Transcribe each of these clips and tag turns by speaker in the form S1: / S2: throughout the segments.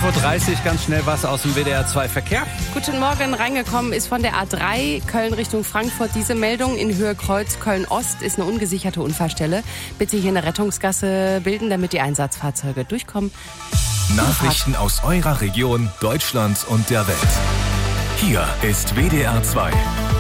S1: 5.30 Uhr, ganz schnell was aus dem WDR 2 Verkehr.
S2: Guten Morgen, reingekommen ist von der A3 Köln Richtung Frankfurt diese Meldung. In Höhe Kreuz Köln-Ost ist eine ungesicherte Unfallstelle. Bitte hier eine Rettungsgasse bilden, damit die Einsatzfahrzeuge durchkommen.
S3: Nachrichten aus eurer Region, Deutschland und der Welt. Hier ist WDR 2.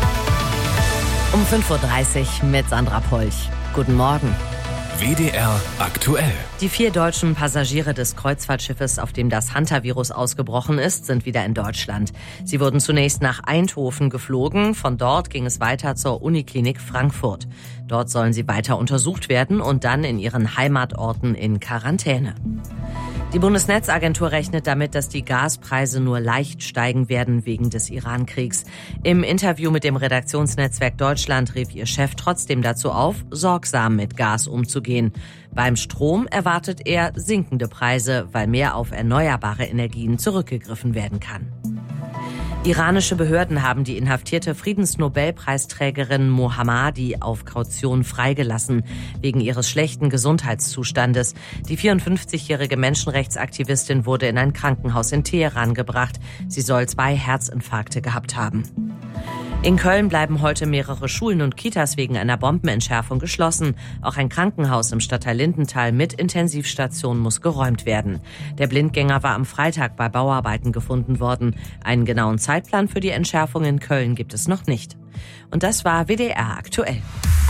S4: Um 5.30 Uhr mit Sandra Polch. Guten Morgen.
S3: WDR aktuell.
S4: Die 4 deutschen Passagiere des Kreuzfahrtschiffes, auf dem das Hantavirus ausgebrochen ist, sind wieder in Deutschland. Sie wurden zunächst nach Eindhoven geflogen. Von dort ging es weiter zur Uniklinik Frankfurt. Dort sollen sie weiter untersucht werden und dann in ihren Heimatorten in Quarantäne. Die Bundesnetzagentur rechnet damit, dass die Gaspreise nur leicht steigen werden wegen des Iran-Kriegs. Im Interview mit dem Redaktionsnetzwerk Deutschland rief ihr Chef trotzdem dazu auf, sorgsam mit Gas umzugehen. Beim Strom erwartet er sinkende Preise, weil mehr auf erneuerbare Energien zurückgegriffen werden kann. Iranische Behörden haben die inhaftierte Friedensnobelpreisträgerin Mohammadi auf Kaution freigelassen, wegen ihres schlechten Gesundheitszustandes. Die 54-jährige Menschenrechtsaktivistin wurde in ein Krankenhaus in Teheran gebracht. Sie soll 2 Herzinfarkte gehabt haben. In Köln bleiben heute mehrere Schulen und Kitas wegen einer Bombenentschärfung geschlossen. Auch ein Krankenhaus im Stadtteil Lindenthal mit Intensivstation muss geräumt werden. Der Blindgänger war am Freitag bei Bauarbeiten gefunden worden. Einen genauen Zeitplan für die Entschärfung in Köln gibt es noch nicht. Und das war WDR aktuell.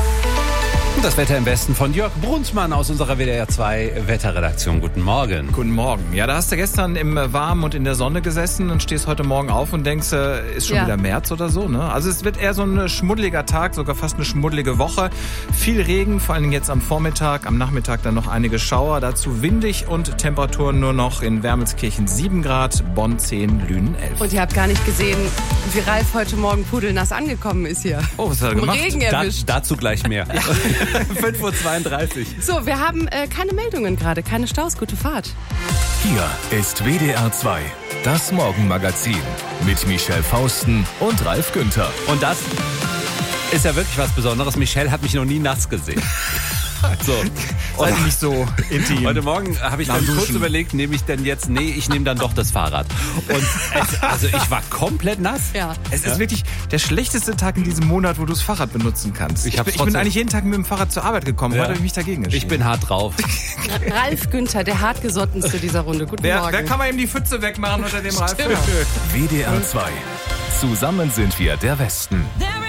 S1: Und das Wetter im Westen von Jörg Brunsmann aus unserer WDR 2 Wetterredaktion. Guten Morgen.
S5: Guten Morgen. Ja, da hast du gestern im Warmen und in der Sonne gesessen und stehst heute Morgen auf und denkst, ist schon wieder März oder so, ne? Also es wird eher so ein schmuddeliger Tag, sogar fast eine schmuddelige Woche. Viel Regen, vor allem jetzt am Vormittag, am Nachmittag dann noch einige Schauer. Dazu windig und Temperaturen nur noch in Wermelskirchen 7 Grad, Bonn 10, Lünen 11.
S2: Und ihr habt gar nicht gesehen, wie Ralf heute Morgen pudelnass angekommen ist hier.
S5: Oh, was hat er gemacht?
S2: Regen erwischt.
S1: Dazu gleich mehr. 5.32 Uhr.
S2: So, wir haben keine Meldungen gerade, keine Staus, gute Fahrt.
S3: Hier ist WDR 2, das Morgenmagazin mit Michelle Fausten und Ralf Günther.
S1: Und das ist ja wirklich was Besonderes. Michelle hat mich noch nie nass gesehen. So.
S5: Seid nicht so intim.
S1: Heute Morgen habe ich dann kurz überlegt, nehme ich denn jetzt, ich nehme dann doch das Fahrrad. Und ich war komplett nass.
S2: Ja.
S5: Es ist wirklich der schlechteste Tag in diesem Monat, wo du das Fahrrad benutzen kannst. Ich bin eigentlich jeden Tag mit dem Fahrrad zur Arbeit gekommen. Heute habe ich mich dagegen entschieden.
S1: Ich bin hart drauf.
S2: Ralf Günther, der hartgesottenste dieser Runde. Guten Morgen.
S5: Wer kann mal eben die Pfütze wegmachen unter dem Ralf?
S3: WDR 2. Zusammen sind wir der Westen.